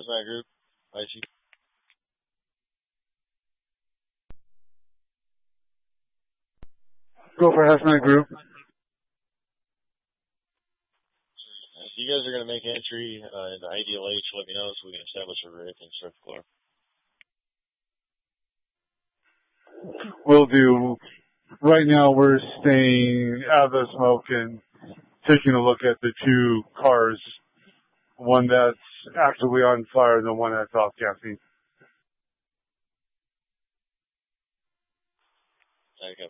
Hazmat Group, IC. Go for Hazmat Group. If you guys are going to make entry into IDLH, let me know so we can establish a rig and start the car. Will do. Right now we're staying out of the smoke and taking a look at the two cars, one that's actively on fire and the one that's off gassing. Okay.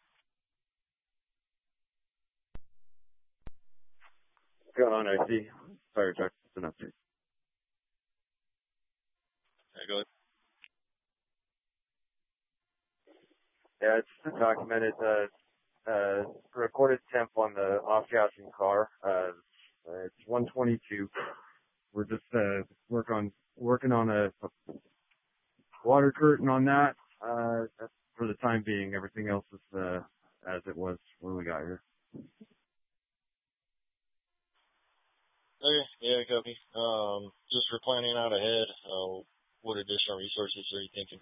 Going on, IC. Fire truck. It's an update. Go ahead. Yeah, it's just a documented recorded temp on the off-gassing car. It's 122. We're just working on a water curtain on that. For the time being, everything else is as it was when we got here. Okay, yeah, copy. Just for planning out ahead, what additional resources are you thinking?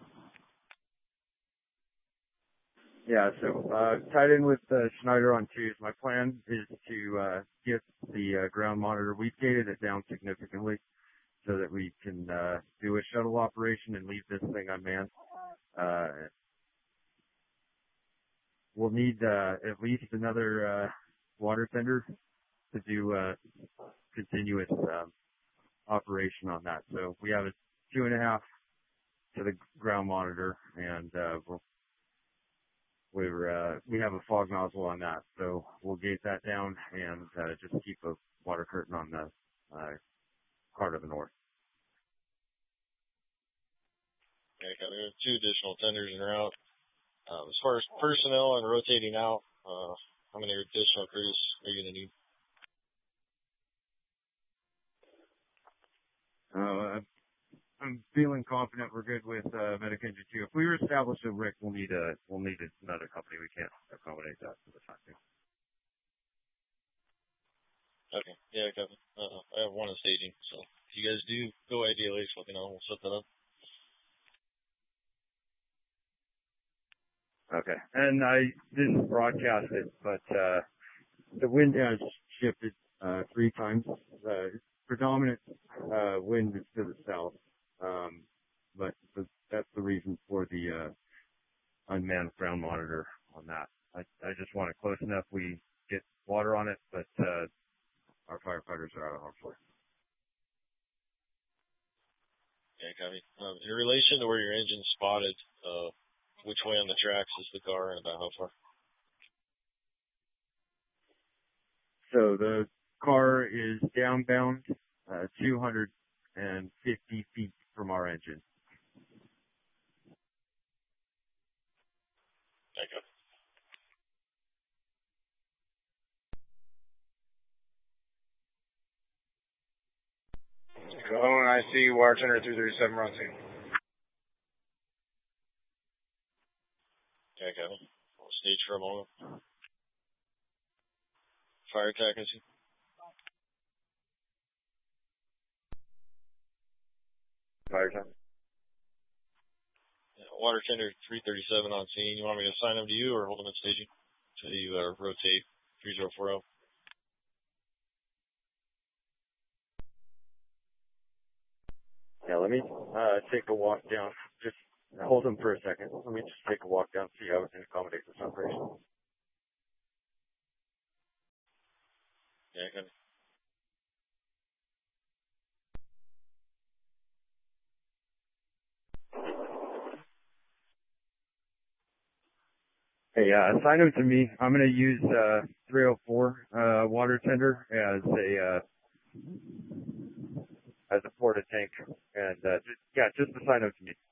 Yeah, so tied in with Schneider on twos, my plan is to get the ground monitor. We've gated it down significantly so that we can do a shuttle operation and leave this thing unmanned. We'll need at least another water tender to do continuous operation on that. So we have a 2.5 to the ground monitor, and we have a fog nozzle on that, so we'll gate that down and just keep a water curtain on the car to the north. Okay, we have 2 additional tenders en route. As far as personnel and rotating out, how many additional crews are you going to need? I'm feeling confident we're good with Medic Engine 2. If we establish a RIC, we'll need another company. We can't accommodate that for the time being. Okay, yeah, copy. I have one in staging, so if you guys do go IDLH, let me know. We'll set that up. Okay, and I didn't broadcast it, but the wind has shifted 3 times. Predominant wind is to the south, but that's the reason for the unmanned ground monitor on that. I just want it close enough we get water on it, but our firefighters are out of harm's way. Yeah, copy. In relation to where your engine's spotted, which way on the tracks is the car and about how far? So the car is downbound 250 feet from our engine. Okay. Go on, I see wire tender 237 run scene. Okay, copy. We'll stage for a moment. Fire attack, I see. Fire time. Yeah, water tender 337 on scene. You want me to assign them to you or hold them at staging? So you rotate 3040. Yeah, let me take a walk down. Just hold them for a second. Let me just take a walk down, see how we can accommodate this operation. Yeah, copy. Hey, assign them to me. I'm going to use 304 water tender as a porta tank, and just assign them to me.